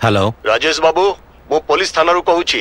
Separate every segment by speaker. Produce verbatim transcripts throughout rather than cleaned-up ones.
Speaker 1: Hello
Speaker 2: Rajesh बाबू मु police थाना रू कहूची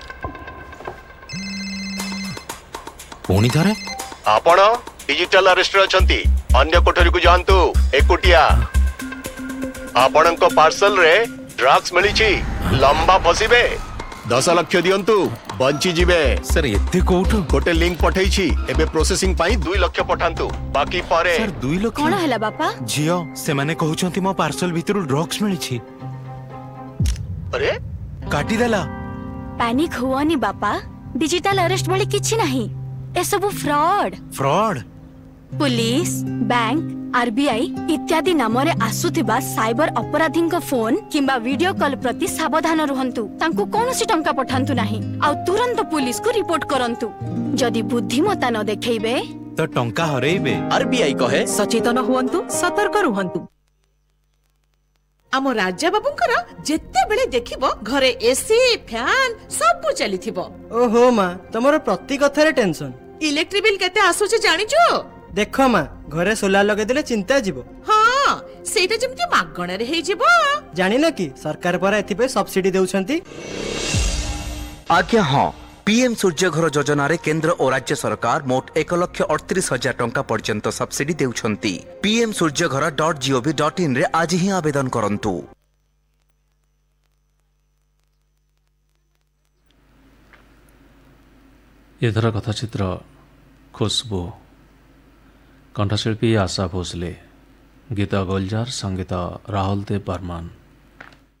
Speaker 1: पुणी थरे
Speaker 2: आपण डिजिटल अरेस्ट रे अछंती अन्य कोठरी को जानतु एकुटिया आपणक पार्सल रे ड्रग्स मिली छी लंबा फसिबे दस लाख दियंतु बंची जिबे
Speaker 1: सर एते कोठो
Speaker 2: गोटे लिंक पठई छी एबे प्रोसेसिंग पाई दो लाख पठांतु बाकी पारे
Speaker 1: सर दो लाख
Speaker 3: कोन हैला बापा
Speaker 1: जियो से माने कहउछंती मो पार्सल भितरु ड्रग्स मिली छी
Speaker 2: अरे
Speaker 1: काटी देला
Speaker 3: पैनिक हुआनी बापा डिजिटल अरेस्ट वाली किछि नहीं ए सब fraud
Speaker 1: fraud
Speaker 3: police bank RBI इत्यादि नाम रे आसुथिबा साइबर अपराधी फोन किंबा वीडियो कॉल प्रति सावधान रहंतु तांको कोनोसी टंका पठांतु नाही आ तुरंत पुलिस को रिपोर्ट करंतु जदि बुद्धिमता न देखैबे
Speaker 1: तो टंका हरैबे।
Speaker 4: आरबीआई कहे
Speaker 5: सचेतन हुअन्तु सतर्क रुहन्तु।
Speaker 6: आम राजा बाबूंकर जेते बेले देखिबो घरे एसी फैन सब चलीथिबो।
Speaker 7: ओहो मां तमरो प्रति कथारे टेंशन
Speaker 6: इलेक्ट्रिक बिल केते आसुचे जानिचो
Speaker 7: देख मां घरे सोलार लगे दिले चिंता जीवो।
Speaker 6: हां सेटा जेमति मागणा रे हेइ जीवो
Speaker 7: जानि न कि सरकार पर एथि पे सब्सिडी देउछंती।
Speaker 4: आज्ञा हां पीएम सूर्य घर योजना रे केंद्र और राज्य सरकार मोट एक लक्ष अड़तीस हजार टंका पर्यंत सब्सिडी देउछंती। पीएम सूर्य घर डॉट जीओवी डॉट इन रे आज ही आवेदन करंतु।
Speaker 8: एथर कथाचित्र खुशबू कंठशिल्पी आशा भोसले गीत गोलजार संगीत राहुल देव बर्मन।